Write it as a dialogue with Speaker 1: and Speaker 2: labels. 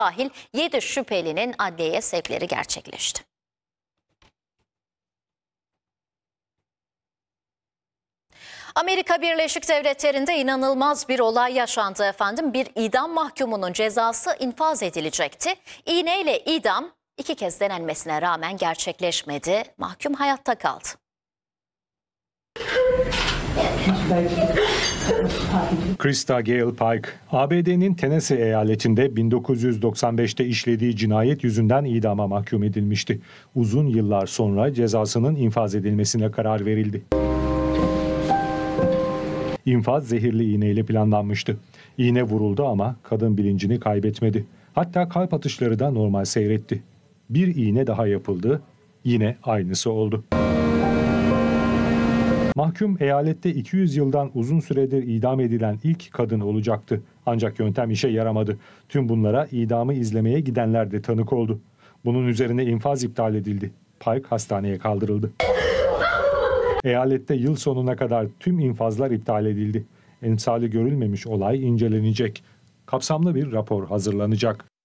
Speaker 1: dahil 7 şüphelinin adliyeye sevkleri gerçekleşti. Amerika Birleşik Devletleri'nde inanılmaz bir olay yaşandı efendim. Bir idam mahkumunun cezası infaz edilecekti. İğneyle idam 2 kez denenmesine rağmen gerçekleşmedi. Mahkum hayatta kaldı.
Speaker 2: Krista Gale Pike, ABD'nin Tennessee eyaletinde 1995'te işlediği cinayet yüzünden idama mahkum edilmişti. Uzun yıllar sonra cezasının infaz edilmesine karar verildi. İnfaz zehirli iğneyle planlanmıştı. İğne vuruldu ama kadın bilincini kaybetmedi. Hatta kalp atışları da normal seyretti. Bir iğne daha yapıldı, yine aynısı oldu. Mahkum eyalette 200 yıldan uzun süredir idam edilen ilk kadın olacaktı. Ancak yöntem işe yaramadı. Tüm bunlara idamı izlemeye gidenler de tanık oldu. Bunun üzerine infaz iptal edildi. Pike hastaneye kaldırıldı. Eyalette yıl sonuna kadar tüm infazlar iptal edildi. Emsali görülmemiş olay incelenecek. Kapsamlı bir rapor hazırlanacak.